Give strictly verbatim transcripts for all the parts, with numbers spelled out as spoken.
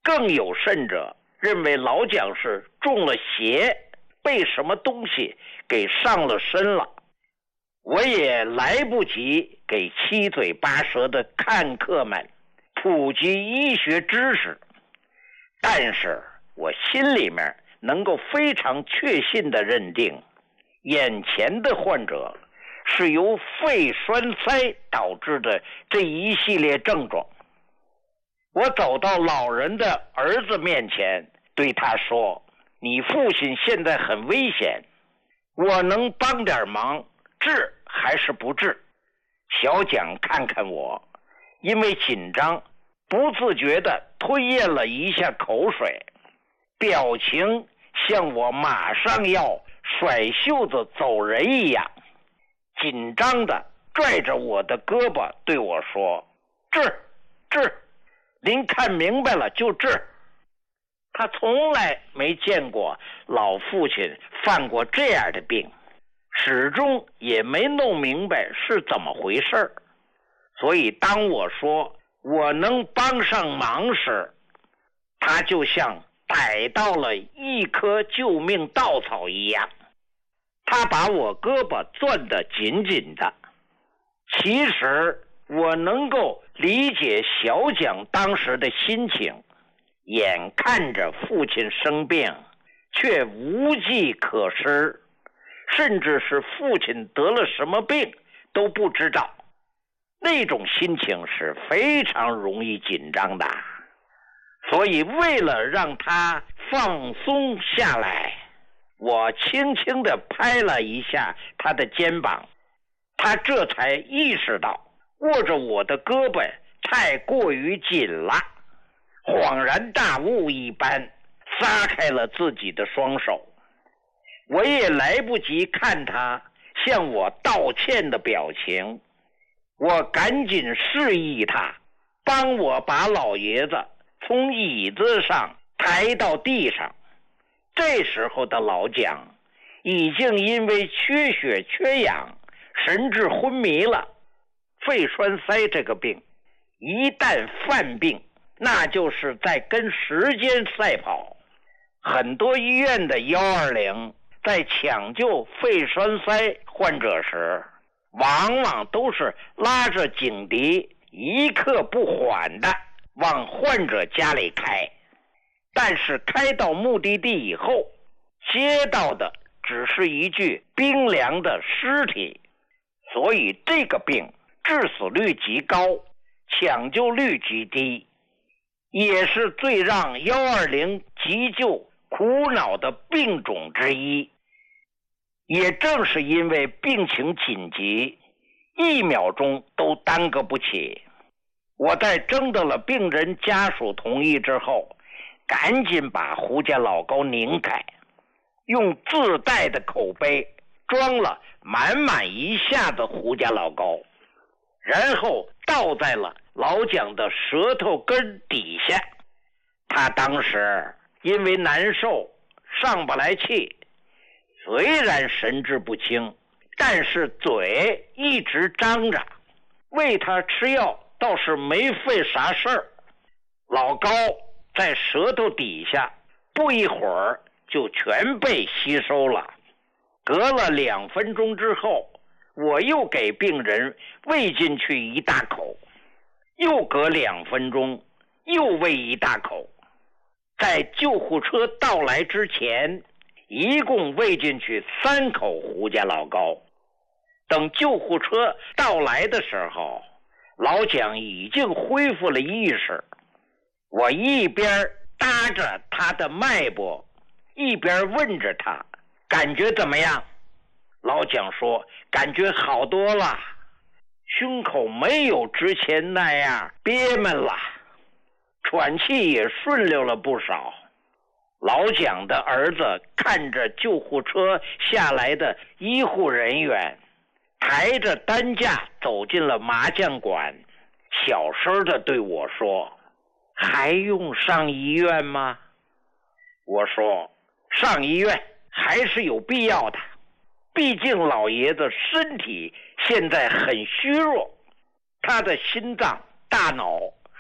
更有甚者认为老蒋是中了邪，被什么东西给上了身了。我也来不及给七嘴八舌的看客们普及医学知识，但是我心里面能够非常确信地认定，眼前的患者是由肺栓塞导致的这一系列症状。我走到老人的儿子面前，对他说：你父亲现在很危险，我能帮点忙，治还是不治？小蒋看看我，因为紧张不自觉地吞咽了一下口水，表情像我马上要甩袖子走人一样，紧张地拽着我的胳膊对我说：治治，您看明白了就治。他从来没见过老父亲犯过这样的病，始终也没弄明白是怎么回事。所以当我说我能帮上忙时，他就像逮到了一棵救命稻草一样，他把我胳膊攥得紧紧的。其实我能够理解小蒋当时的心情，眼看着父亲生病，却无计可施，甚至是父亲得了什么病都不知道，那种心情是非常容易紧张的。所以为了让他放松下来，我轻轻地拍了一下他的肩膀，他这才意识到握着我的胳膊太过于紧了，恍然大悟一般撒开了自己的双手。我也来不及看他向我道歉的表情，我赶紧示意他帮我把老爷子从椅子上抬到地上。这时候的老蒋已经因为缺血缺氧神志昏迷了。肺栓塞这个病一旦犯病，那就是在跟时间赛跑。很多医院的一二零在抢救肺栓塞患者时，往往都是拉着警笛一刻不缓的往患者家里开，但是开到目的地以后，接到的只是一具冰凉的尸体。所以这个病致死率极高，抢救率极低，也是最让一二零急救苦恼的病种之一。也正是因为病情紧急，一秒钟都耽搁不起，我在征得了病人家属同意之后，赶紧把胡家老高拧开，用自带的口杯装了满满一下的胡家老高，然后倒在了老蒋的舌头根底下。他当时因为难受上不来气，虽然神志不清，但是嘴一直张着，喂他吃药倒是没费啥事儿。老高在舌头底下不一会儿就全被吸收了。隔了两分钟之后，我又给病人喂进去一大口，又隔两分钟又喂一大口。在救护车到来之前，一共喂进去三口胡家老高。等救护车到来的时候，老蒋已经恢复了意识。我一边搭着他的脉搏，一边问着他感觉怎么样。老蒋说感觉好多了，胸口没有之前那样憋闷了，喘气也顺溜了不少。老蒋的儿子看着救护车下来的医护人员，抬着担架走进了麻将馆，小声地对我说：还用上医院吗？我说上医院还是有必要的，毕竟老爷子身体现在很虚弱，他的心脏、大脑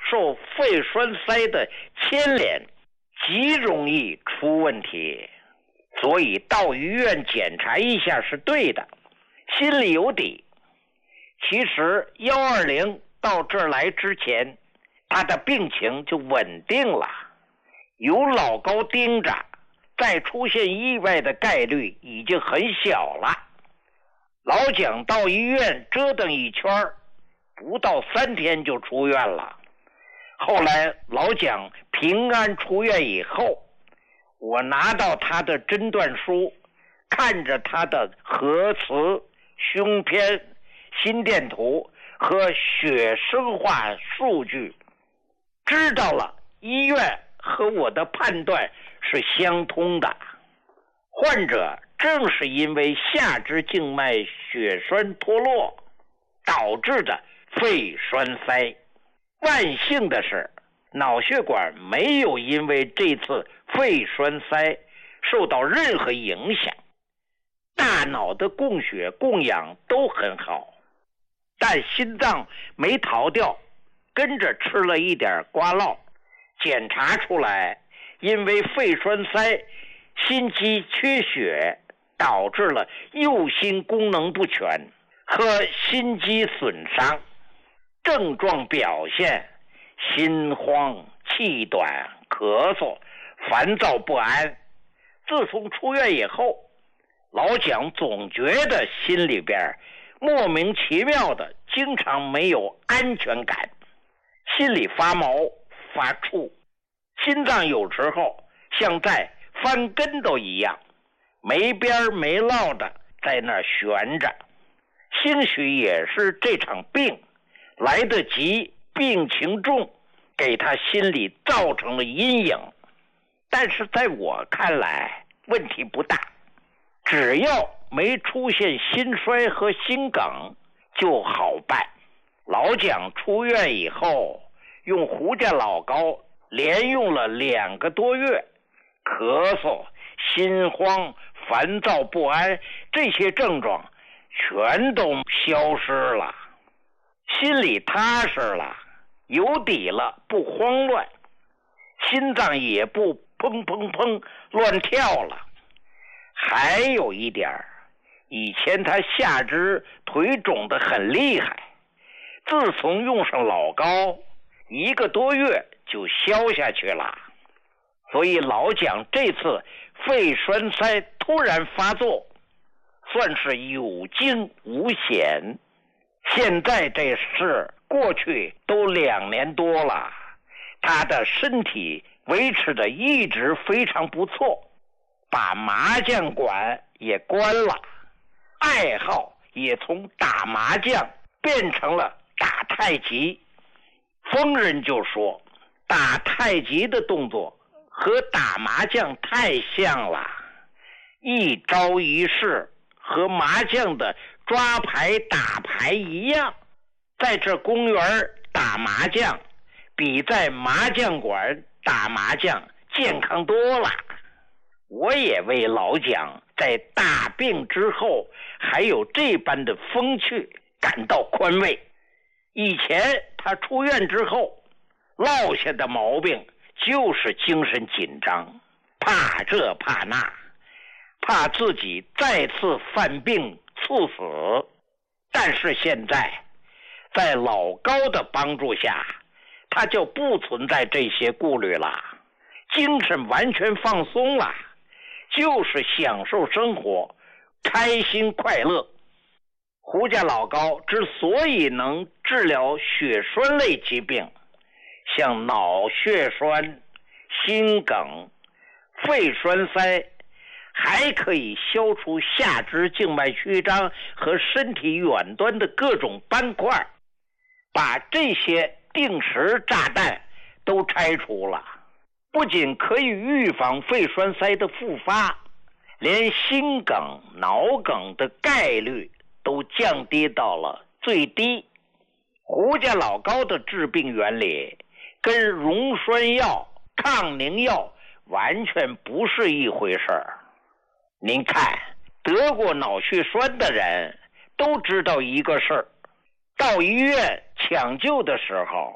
受肺栓塞的牵连，极容易出问题。所以到医院检查一下是对的，心里有底。其实一二零到这儿来之前，他的病情就稳定了，有老高盯着，再出现意外的概率已经很小了。老蒋到医院折腾一圈，不到三天就出院了。后来老蒋平安出院以后，我拿到他的诊断书，看着他的核磁、胸片、心电图和血生化数据，知道了医院和我的判断是相通的。患者正是因为下肢静脉血栓脱落导致的肺栓塞。万幸的是，脑血管没有因为这次肺栓塞受到任何影响，大脑的供血供氧都很好，但心脏没逃掉，跟着吃了一点瓜烙，检查出来因为肺栓塞心肌缺血，导致了右心功能不全和心肌损伤。症状表现心慌、气短、咳嗽、烦躁不安。自从出院以后，老蒋总觉得心里边莫名其妙的经常没有安全感，心里发毛发怵，心脏有时候像在翻跟斗一样，没边没落的在那儿悬着。兴许也是这场病来得及，病情重，给他心里造成了阴影。但是在我看来问题不大，只要没出现心衰和心梗就好办。老蒋出院以后，用胡家老高连用了两个多月，咳嗽、心慌、烦躁不安这些症状全都消失了，心里踏实了，有底了，不慌乱，心脏也不砰砰砰乱跳了。还有一点，以前他下肢腿肿得很厉害，自从用上老高，一个多月就消下去了。所以老蒋这次肺栓塞突然发作，算是有惊无险。现在这事过去都两年多了，他的身体维持的一直非常不错，把麻将馆也关了，爱好也从打麻将变成了打太极。疯人就说，打太极的动作和打麻将太像了，一招一式和麻将的抓牌打牌一样。在这公园打麻将比在麻将馆打麻将健康多了。我也为老蒋在大病之后还有这般的风趣感到宽慰。以前他出院之后落下的毛病就是精神紧张，怕这怕那，怕自己再次犯病猝死。但是现在在老高的帮助下，他就不存在这些顾虑了，精神完全放松了，就是享受生活，开心快乐。胡家老高之所以能治疗血栓类疾病，像脑血栓、心梗、肺栓塞，还可以消除下肢静脉曲张和身体远端的各种斑块，把这些定时炸弹都拆除了。不仅可以预防肺栓塞的复发，连心梗、脑梗的概率都降低到了最低。胡家老高的治病原理跟溶栓药、抗凝药完全不是一回事儿。您看，得过脑血栓的人都知道一个事儿，到医院抢救的时候，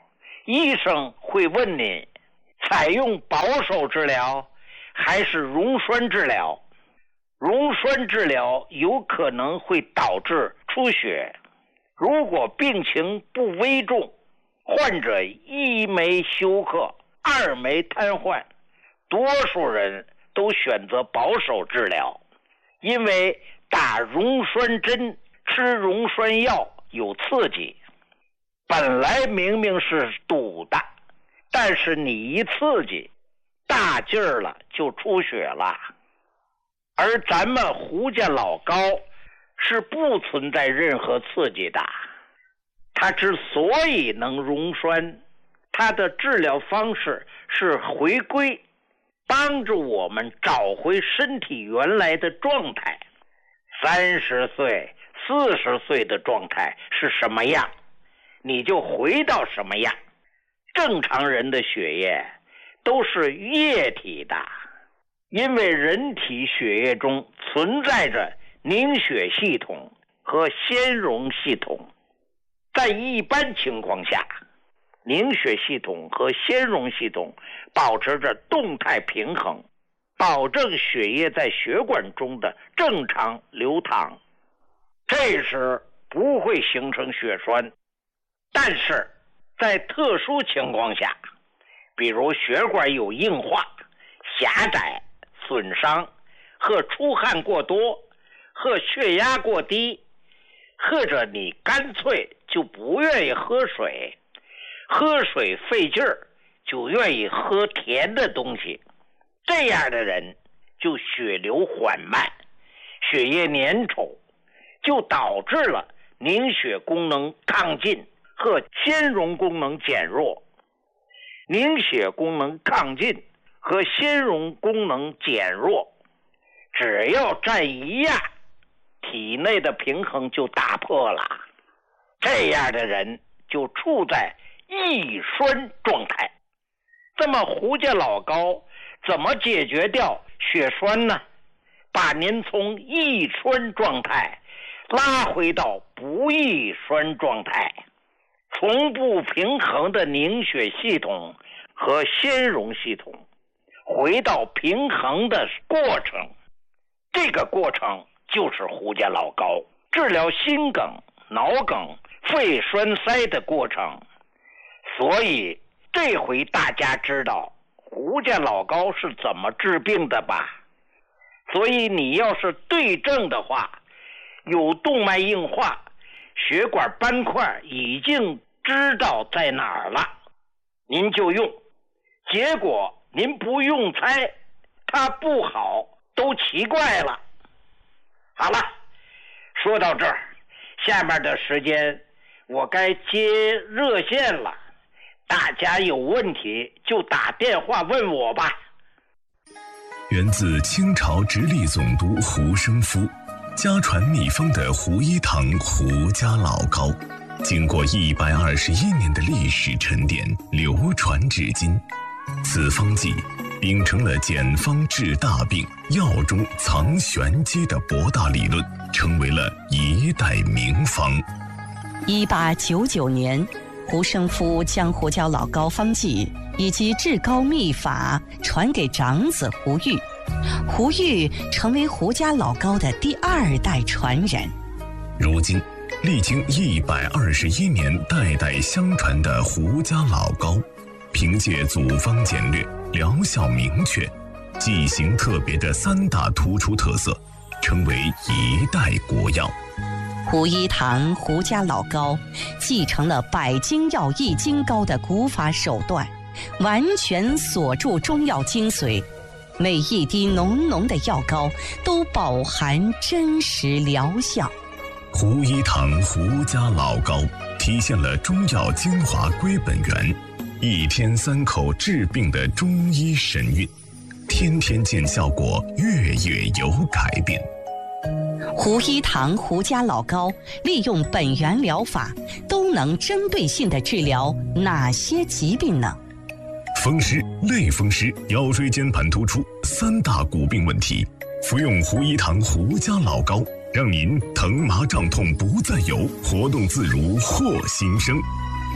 医生会问你，采用保守治疗还是溶栓治疗？溶栓治疗有可能会导致出血，如果病情不危重，患者一没休克，二没瘫痪，多数人都选择保守治疗，因为打溶栓针、吃溶栓药有刺激，本来明明是堵的，但是你一刺激，大劲儿了就出血了。而咱们胡家老高是不存在任何刺激的，它之所以能溶栓，它的治疗方式是回归，帮助我们找回身体原来的状态。三十岁、四十岁的状态是什么样，你就回到什么样。正常人的血液都是液体的，因为人体血液中存在着凝血系统和纤溶系统。在一般情况下，凝血系统和纤溶系统保持着动态平衡，保证血液在血管中的正常流淌，这时不会形成血栓。但是在特殊情况下，比如血管有硬化、狭窄、损伤，或出汗过多，或血压过低，或者你干脆就不愿意喝水，喝水费劲儿，就愿意喝甜的东西，这样的人就血流缓慢，血液粘稠，就导致了凝血功能亢进和纤溶功能减弱。凝血功能亢进和纤溶功能减弱，只要占一样，体内的平衡就打破了，这样的人就处在易栓状态。这么胡家老高怎么解决掉血栓呢？把您从易栓状态拉回到不易栓状态，从不平衡的凝血系统和纤溶系统回到平衡的过程，这个过程就是胡家老高治疗心梗、脑梗、肺栓塞的过程。所以这回大家知道胡家老高是怎么治病的吧？所以你要是对症的话，有动脉硬化、血管斑块已经知道在哪儿了，您就用。结果您不用猜，它不好，都奇怪了。好了，说到这儿，下面的时间我该接热线了，大家有问题就打电话问我吧。 源自清朝直隶总督胡生夫，家传秘方的胡一堂胡家老膏，经过一百二十一年的历史沉淀，流传至今。此方剂秉承了简方治大病、药中藏玄机的博大理论，成为了一代名方。 一八九九年，胡生夫将胡椒老膏方剂以及治膏秘法传给长子胡玉，胡玉成为胡家老膏的第二代传人。 如今历经一百二十一年代代相传的胡家老膏，凭借组方简略、疗效明确、剂型特别的三大突出特色，成为一代国药。 胡一堂胡家老膏继承了百金药易筋膏的古法手段，完全锁住中药精髓，每一滴浓浓的药膏都饱含真实疗效。 胡一堂胡家老膏体现了中药精华归本源，一天三口治病的中医神韵，天天见效果，月月有改变。 胡一堂胡家老膏利用本源疗法，都能针对性地治疗哪些疾病呢？ 风湿、类风湿、腰椎间盘突出三大骨病问题，服用胡一堂胡家老膏，让您疼麻胀痛不再有，活动自如获新生。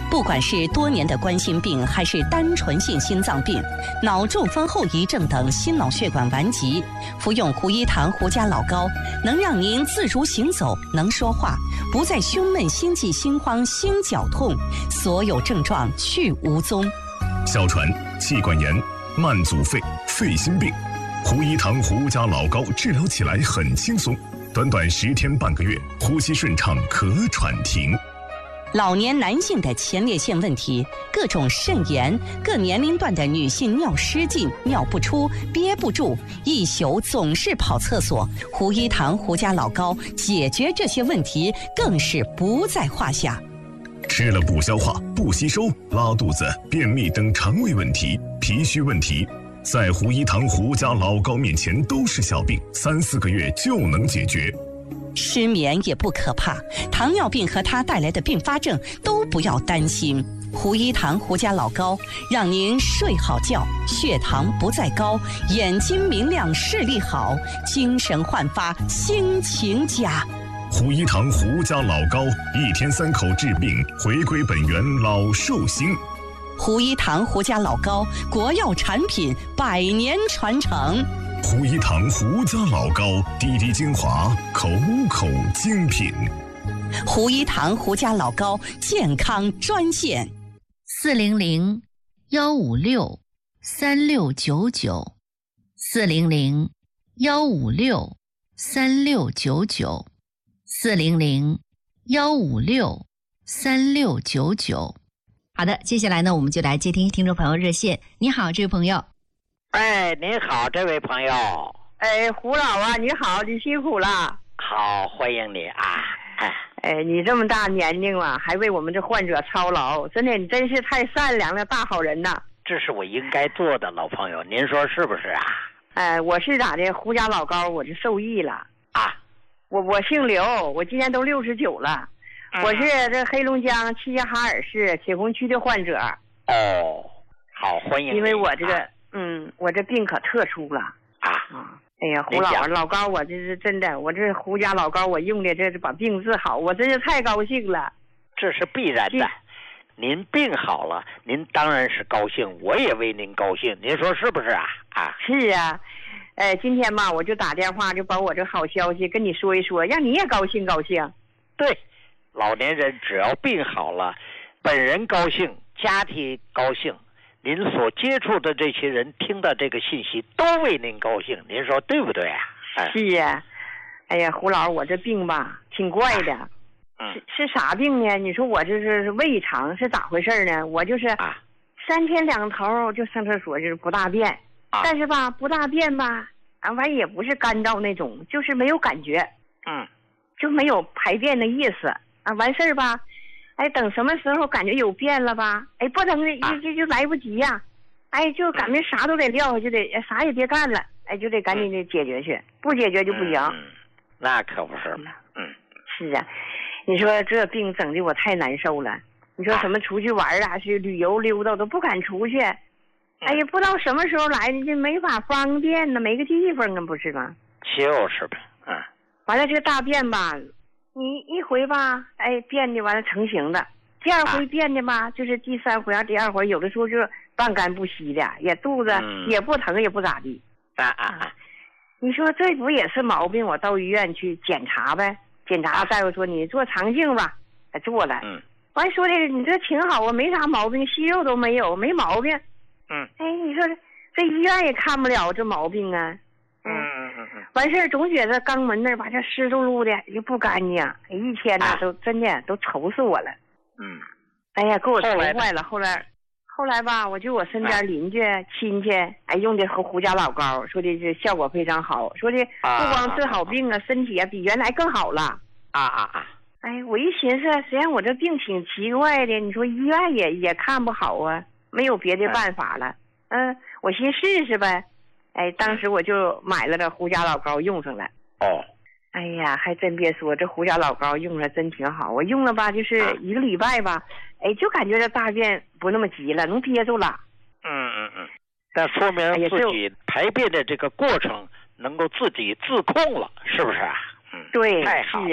不管是多年的冠心病，还是单纯性心脏病、脑中风后遗症等心脑血管顽疾，服用胡一堂胡家老膏，能让您自如行走，能说话，不再胸闷、心悸、心慌、心绞痛，所有症状去无踪。 哮喘、气管炎、慢阻肺、肺心病，胡一堂胡家老膏治疗起来很轻松，短短十天半个月，呼吸顺畅，咳喘停。 老年男性的前列腺问题，各种肾炎，各年龄段的女性尿失禁、尿不出、憋不住，一宿总是跑厕所，胡一堂胡家老膏解决这些问题更是不在话下。 吃了不消化、不吸收、拉肚子、便秘等肠胃问题、脾虚问题，在胡一堂胡家老膏面前都是小病，三四个月就能解决。 失眠也不可怕，糖尿病和它带来的并发症都不要担心。胡一堂胡家老膏让您睡好觉，血糖不再高，眼睛明亮，视力好，精神焕发，心情佳。 胡一堂胡家老膏，一天三口治病，回归本源，老寿星。 胡一堂胡家老膏，国药产品，百年传承。 胡一堂胡家老膏，滴滴精华，口口精品。 胡一堂胡家老膏健康专线： 四零零幺五六三六九九，四零零幺五六三六九九，四零零幺五六三六九九。好的，接下来呢，我们就来接听听众朋友热线。你好，这位朋友。 哎，您好，这位朋友。 哎，胡老啊，你好，你辛苦了。 好，欢迎你啊。 哎，哎，你这么大年龄了，还为我们这患者操劳，真的，你真是太善良了，大好人呐。 这是我应该做的，老朋友，您说是不是啊？ 哎，我是咋的？胡家老膏，我就受益了啊。 我我姓刘，我今年都六十九了。嗯、我是这黑龙江齐齐哈尔市铁红区的患者。 哦，好，欢迎你。 因为我这个。 啊嗯，我这病可特殊了啊！ 哎呀，胡老老膏，我这是真的，我这胡家老膏，我用的这是把病治好，我真是太高兴了。 这是必然的，您病好了，您当然是高兴，我也为您高兴，您说是不是啊？啊， 是啊，呃，今天吧，我就打电话就把我这好消息跟你说一说，让你也高兴高兴。 对，老年人只要病好了，本人高兴，家庭高兴。您所接触的这些人听到这个信息都为您高兴，您说对不对啊？ 哎、是呀，哎呀，胡老，我这病吧挺怪的， 嗯、 是是啥病呢？你说我这是胃肠是咋回事呢？我就是啊， 三天两头就上厕所，就是不大便， 啊、 但是吧不大便吧，啊完也不是干燥那种，就是没有感觉， 嗯， 就没有排便的意思啊，完事儿吧。哎，等什么时候感觉有变了吧？哎，不等就就就来不及呀、啊！哎，就感觉啥都得撂下，就得啥也别干了，哎，就得赶紧的解决去，不解决就不行。 嗯，那可不是嘛。嗯， 是啊，你说这病整的我太难受了。你说什么出去玩啊，去旅游溜达都不敢出去。哎呀，不知道什么时候来的，就没法方便呢，没个地方啊，不是吗？ 就是呗。嗯。 完了，这个大便吧。你一回吧，哎，变的完了成型的，第二回变的吧，啊、就是第三回啊，第二回有的时候就半干不稀的，也肚子、嗯、也不疼也不咋地。 啊啊啊！ 你说这不也是毛病？我到医院去检查呗，检查大夫说你做肠镜吧，哎做了， 嗯， 完说的你这挺好啊，没啥毛病，息肉都没有，没毛病。 嗯， 哎，你说这医院也看不了这毛病啊。 嗯嗯嗯嗯， 完事儿总觉得肛门那儿吧，这湿漉漉的又不干净，一天呢、啊、都真的都愁死我了。 嗯， 哎呀，给我愁坏了。后来，后来吧，我就我身边邻居、啊、亲戚，哎，用的和胡家老膏，说的是效果非常好，说的不光治好病啊，啊身体啊比原来更好了。 啊啊啊！ 哎，我一寻思，实际上我这病挺奇怪的，你说医院也也看不好啊，没有别的办法了。嗯、呃，我寻试试呗。哎，当时我就买了这胡家老膏用上了。 哦， 哎呀，还真别说，这胡家老膏用着真挺好。我用了吧，就是一个礼拜吧，哎，就感觉这大便不那么急了，能憋住了。 嗯嗯嗯，那说明自己排便的这个过程能够自己自控了，是不是啊？嗯， 对， 太好是啊。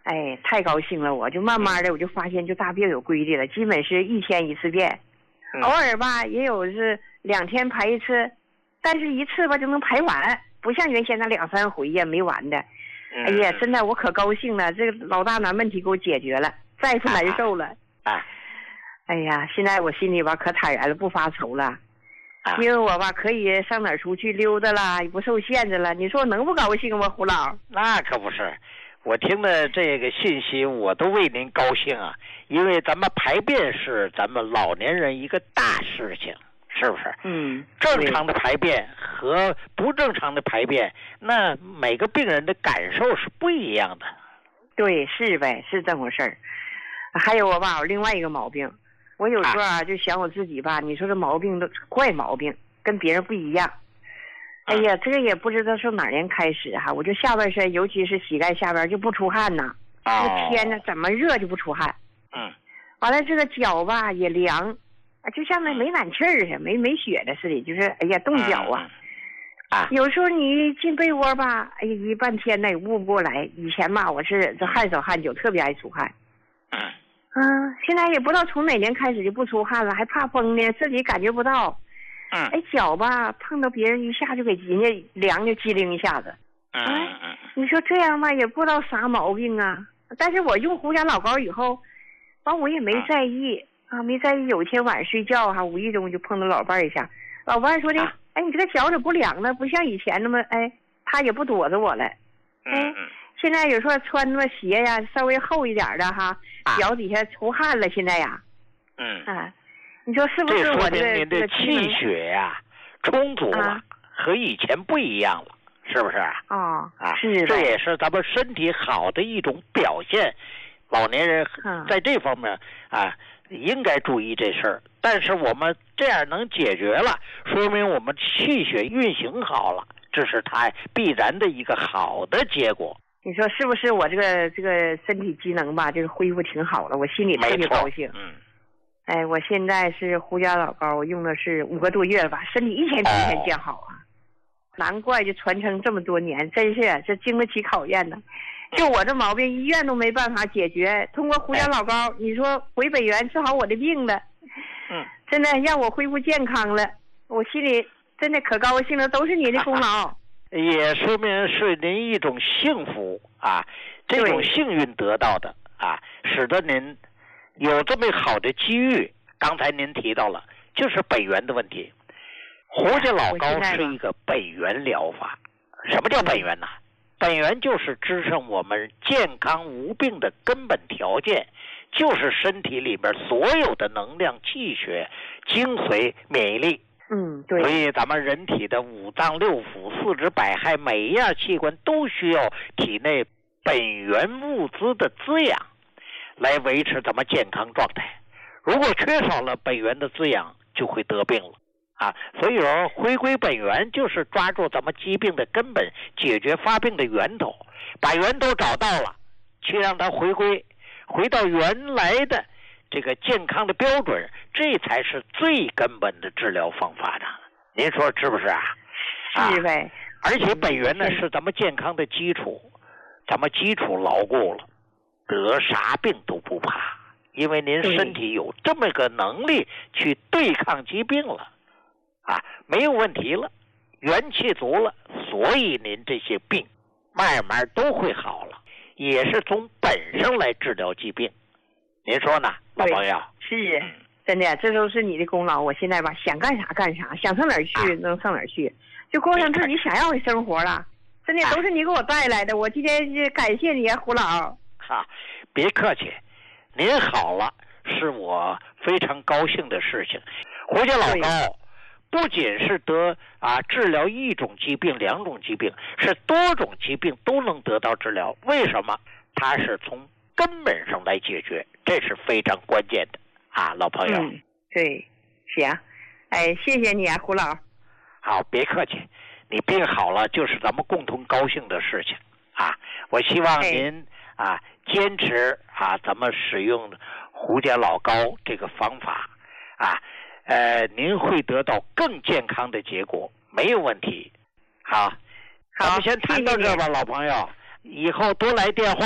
哎，太高兴了，我就慢慢的我就发现就大便有规律了，基本是一天一次便， 嗯、 偶尔吧也有是两天排一次，但是一次吧就能排完，不像原先那两三回呀没完的。 嗯、 哎呀，真的我可高兴了，这个老大难问题给我解决了，再不难受了。 啊啊、 哎呀，现在我心里吧可坦然了，不发愁了。 啊、 因为我吧可以上哪儿出去溜达啦，也不受限制了。你说我能不高兴吗，胡老？ 那可不是，我听的这个信息，我都为您高兴啊！因为咱们排便是咱们老年人一个大事情，是不是？ 嗯。 正常的排便和不正常的排便，那每个病人的感受是不一样的。 对，是呗，是这回事儿。还有我吧，我另外一个毛病。我有时候啊，就想我自己吧，你说这毛病都怪毛病，跟别人不一样。哎呀，这个也不知道从哪年开始哈、啊，我就下半身，尤其是膝盖下边就不出汗呐。 哦、 这天呢，怎么热就不出汗。 嗯。 完了，这个脚吧也凉，就像那没暖气儿似的，没没雪的似的，就是哎呀冻脚啊。 嗯、啊。 有时候你一进被窝吧，哎呀一半天呢也捂不过来。以前吧，我是这汗手汗脚，特别爱出汗。 嗯。 嗯，现在也不知道从哪年开始就不出汗了，还怕风呢，自己感觉不到。 嗯。 哎，脚吧碰到别人一下就给人家凉就机灵一下子。 嗯嗯。你说这样吧，也不知道啥毛病啊。但是我用胡家老膏以后，完我也没在意、嗯、啊，没在意。有一天晚上睡觉哈、啊，无意中就碰到老伴儿一下，老伴儿说的，啊、哎，你这个脚怎么不凉了？不像以前那么，哎，他也不躲着我了。哎。现在有时候穿那鞋呀，稍微厚一点的哈，脚底下出汗了。现在呀， 嗯啊，你说是不是我这个您的气血呀充足了，和以前不一样了，是不是？ 哦， 啊， 是的， 这也是咱们身体好的一种表现。老年人在这方面啊，应该注意这事儿。但是我们这样能解决了，说明我们气血运行好了，这是它必然的一个好的结果。 你说是不是我这个这个身体机能吧，就是恢复挺好了，我心里特别高兴。 嗯， 哎，我现在是胡家老膏，我用的是五个多月了吧，身体一天比一天见好啊，哦、难怪就传承这么多年，真是这经得起考验呢。就我这毛病，医院都没办法解决，通过胡家老膏，哎、你说回北园治好我的病了， 嗯， 真的让我恢复健康了，我心里真的可高兴了，都是你的功劳。 也说明是您一种幸福啊，这种幸运得到的啊，使得您有这么好的机遇。刚才您提到了，就是北元的问题。胡家老膏是一个北元疗法。什么叫北元呢？本源就是支撑我们健康无病的根本条件，就是身体里边所有的能量、气血、精髓、免疫力。 嗯，对。 所以咱们人体的五脏六腑、四肢百骸，每一样器官都需要体内本源物资的滋养，来维持咱们健康状态。如果缺少了本源的滋养，就会得病了啊。所以说，回归本源就是抓住咱们疾病的根本，解决发病的源头，把源头找到了，去让它回归，回到原来的这个健康的标准，这才是最根本的治疗方法呢。您说是不是啊？ 是呗。 而且本源呢是咱们健康的基础，咱们基础牢固了，得啥病都不怕，因为您身体有这么个能力去对抗疾病了，啊，没有问题了，元气足了，所以您这些病慢慢都会好了，也是从本上来治疗疾病。您说呢，老朋友？ 是，真的，这都是你的功劳。我现在吧，想干啥干啥，想上哪儿去、啊、能上哪儿去，就过上自己想要的生活了。真的都是你给我带来的，我今天是感谢你啊，胡老。 哈、啊，别客气，您好了是我非常高兴的事情。胡家老膏不仅是得啊治疗一种疾病、两种疾病，是多种疾病都能得到治疗。为什么？它是从根本上来解决，这是非常关键的啊，老朋友。 嗯，对，行，哎，谢谢你啊，胡老。 好，别客气。你病好了，就是咱们共同高兴的事情啊！我希望您啊坚持啊，咱们使用胡家老膏这个方法啊，呃，您会得到更健康的结果，没有问题。好， 好， 咱们先谈到这吧，老朋友，以后多来电话，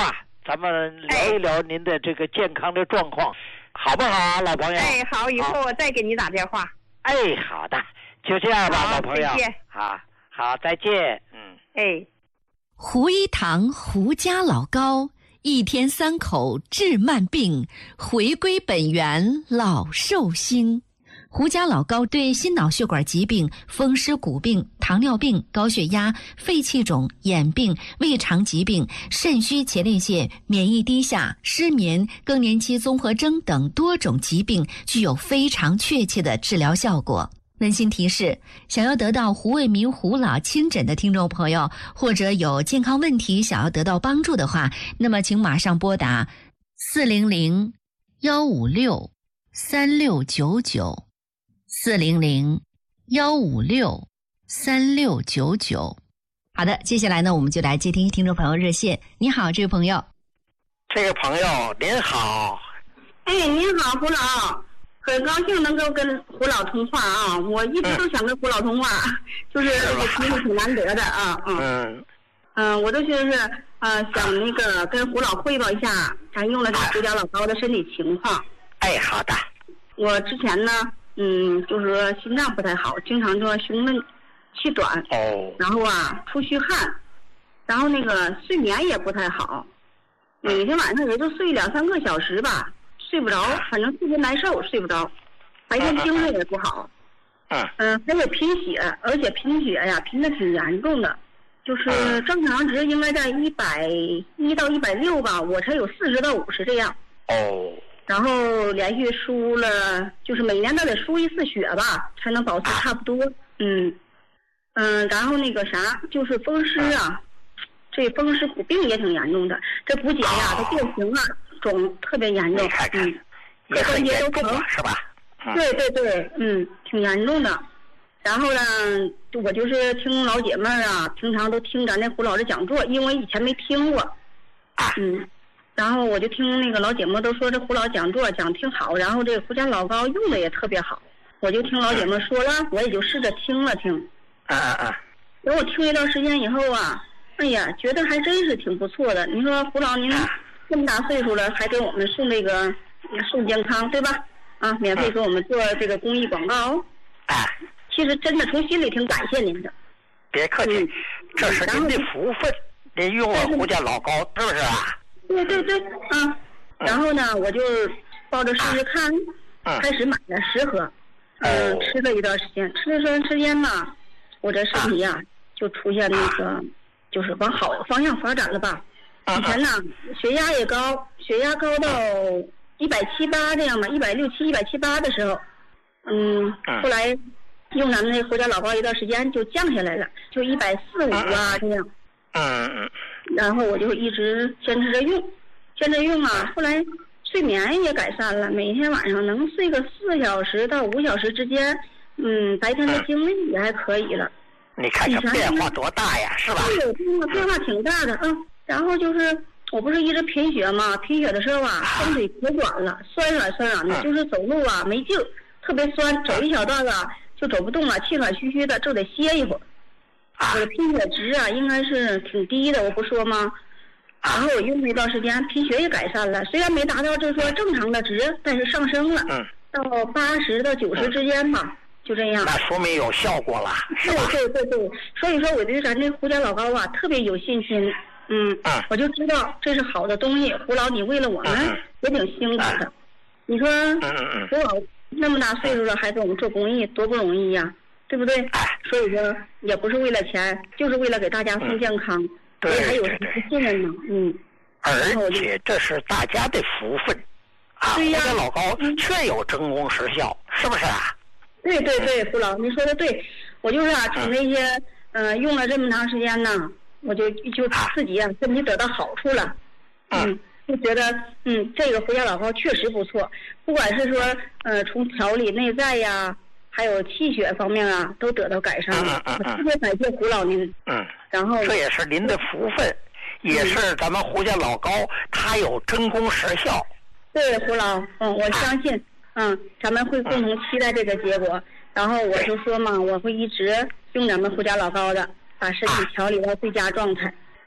咱们聊一聊您的这个健康的状况，好不好啊，老朋友？ 哎，好，以后我再给你打电话。 哎，好的，就这样吧， 好， 老朋友。 再见。 好，好，再见。嗯。 哎。 胡一堂胡家老高，一天三口治慢病，回归本源老寿星。胡家老高对心脑血管疾病、风湿骨病、糖尿病、高血压、肺气肿、眼病、胃肠疾病、肾虚前列腺、免疫低下、失眠、更年期综合征等多种疾病具有非常确切的治疗效果。温馨提示：想要得到胡卫民胡老亲诊的听众朋友，或者有健康问题想要得到帮助的话，那么请马上拨打四零零幺五六三六九九。四零零幺五六三六九九。好的，接下来呢，我们就来接听听众朋友热线。你好，这位朋友。 这个朋友您好。 哎，您好，胡老，很高兴能够跟胡老通话啊！我一直都想跟胡老通话，嗯、就是这个机会挺难得的啊。嗯嗯嗯，我都就是呃想那个跟胡老汇报一下咱用了这胡家老高的身体情况。 哎，好的。 我之前呢。嗯，就是说心脏不太好，经常就胸闷、气短， 哦， 然后啊出虚汗，然后那个睡眠也不太好，每天晚上也就睡两三个小时吧，睡不着，反正特别难受，睡不着，白天精神也不好， 嗯， 嗯，还有贫血，而且贫血呀贫的挺严重的，就是正常值应该在一百一到一百六吧，我才有四十到五十这样， 哦。 然后连续输了，就是每年都得输一次血吧，才能保持差不多。嗯，嗯，然后那个啥，就是风湿啊，这风湿骨病也挺严重的，这骨节呀，它变形啊，肿特别严重。嗯，各关节都疼， 是吧？ 对对对，嗯，挺严重的。然后呢，我就是听老姐妹啊，平常都听咱那胡老师讲座，因为以前没听过。嗯。然后我就听那个老姐妹都说这胡老讲座讲挺好，然后这个胡家老高用的也特别好，我就听老姐妹说了，我也就试着听了听。 啊啊啊！ 等我听一段时间以后啊，哎呀，觉得还真是挺不错的。你说胡老您这么大岁数了，还给我们送这个送健康，对吧？啊，免费给我们做这个公益广告。 啊， 其实真的从心里挺感谢您的。 别客气，嗯、这是您的福分，您用了胡家老高，是不是啊？ 对对对，嗯，然后呢，我就抱着试试看， 啊、 开始买了十盒，嗯、呃，吃了一段时间，吃了一段时间呢，我这身体呀、啊、就出现那个，啊、就是往好的方向发展了吧。 啊、 以前呢，血压也高，血压高到一百七八这样吧，一百六七、一百七八的时候，嗯， 啊、 后来用咱们那胡家老高一段时间就降下来了，就一百四五啊这样。 嗯嗯。 然后我就一直坚持着用，坚持用啊。后来睡眠也改善了，每天晚上能睡个四小时到五小时之间，嗯，白天的精力也还可以了。 你看这变化多大呀，是吧？ 对，变化变化挺大的，嗯。然后就是我不是一直贫血嘛，贫血的时候啊，双腿可软了，酸软酸软的，就是走路啊没劲，特别酸，走一小段啊就走不动了，气喘吁吁的，就得歇一会儿。我的贫血值啊，应该是挺低的，我不说吗？然后我用了一段时间，贫血也改善了，虽然没达到就是说正常的值，但是上升了， 嗯， 到八十到九十之间吧，就这样。 那说明有效果了，是吧？ 对对对对，所以说我对咱这胡家老高啊特别有信心，嗯， 嗯我就知道这是好的东西。胡老，你为了我们也挺辛苦的， 嗯、 你说， 嗯嗯胡老那么大岁数了还给我们做公益，多不容易呀、啊。对不对？所以说也不是为了钱，就是为了给大家送健康， 所以还有什么信任呢？嗯。 而且这是大家的福分啊！ 对呀， 胡家老高确有真功实效，是不是啊？ 对对对，胡老，你说的对，我就是啊，从那些呃用了这么长时间呢，我就就自己啊身体得到好处了，嗯，就觉得嗯这个胡家老高确实不错，不管是说呃从调理内在呀。还有气血方面啊，都得到改善了。 嗯嗯嗯、 特别感谢胡老您。 嗯。 然后这也是您的福分，嗯、也是咱们胡家老高他有真功实效。 对，胡老，嗯，我相信，啊、嗯，咱们会共同期待这个结果。然后我就说嘛，我会一直用咱们胡家老高的，把身体调理到最佳状态。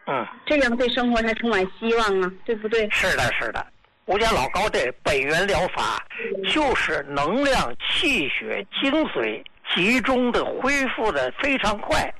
嗯， 这样对生活才充满希望啊，对不对？ 是的，是的。胡家老高的本源疗法就是能量、气血、精髓集中的恢复的非常快，